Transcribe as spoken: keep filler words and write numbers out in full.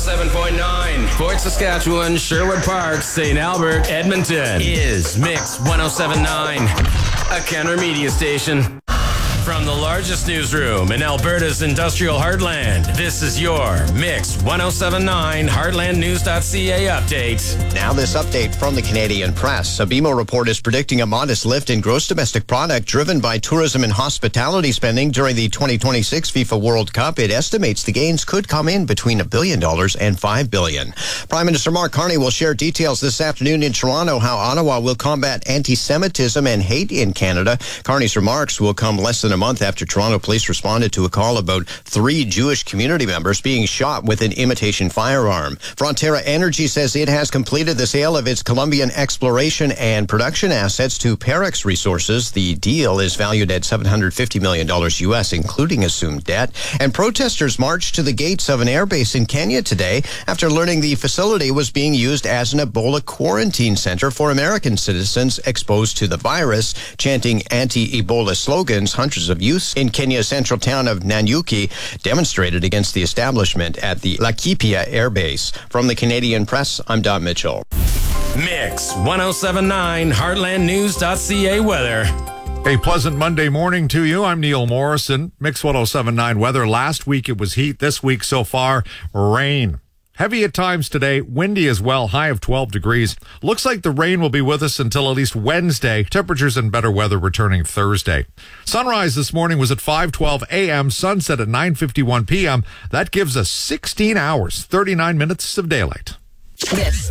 seven point nine. Fort Saskatchewan, Sherwood Park, Saint Albert, Edmonton is Mix one oh seven point nine, a Kenner media station. From the largest newsroom in Alberta's industrial heartland, this is your Mix one oh seven point nine Heartland News dot C A update. Now this update from the Canadian Press. A B M O report is predicting a modest lift in gross domestic product driven by tourism and hospitality spending during the twenty twenty-six FIFA World Cup. It estimates the gains could come in between a billion dollars and five billion dollars. Prime Minister Mark Carney will share details this afternoon in Toronto how Ottawa will combat anti-Semitism and hate in Canada. Carney's remarks will come less than a month after Toronto police responded to a call about three Jewish community members being shot with an imitation firearm. Frontera Energy says it has completed the sale of its Colombian exploration and production assets to Parex Resources. The deal is valued at seven hundred fifty million dollars U S, including assumed debt. And protesters marched to the gates of an airbase in Kenya today after learning the facility was being used as an Ebola quarantine center for American citizens exposed to the virus. Chanting anti-Ebola slogans, hundreds of youth in Kenya's central town of Nanyuki demonstrated against the establishment at the Laikipia Air Base. From the Canadian Press, I'm Don Mitchell. Mix one oh seven point nine Heartland News dot C A weather. A pleasant Monday morning to you. I'm Neil Morrison. Mix one oh seven point nine weather. Last week it was heat. This week so far, rain. Heavy at times today, windy as well, high of twelve degrees. Looks like the rain will be with us until at least Wednesday. Temperatures and better weather returning Thursday. Sunrise this morning was at five twelve a.m., sunset at nine fifty-one p.m. That gives us sixteen hours, thirty-nine minutes of daylight. This